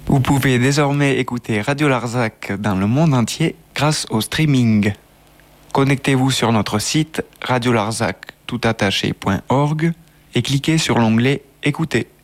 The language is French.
Vous pouvez désormais écouter Radio Larzac dans le monde entier grâce au streaming. Connectez-vous sur notre site radiolarzac toutattaché.org et cliquez sur l'onglet Écouter.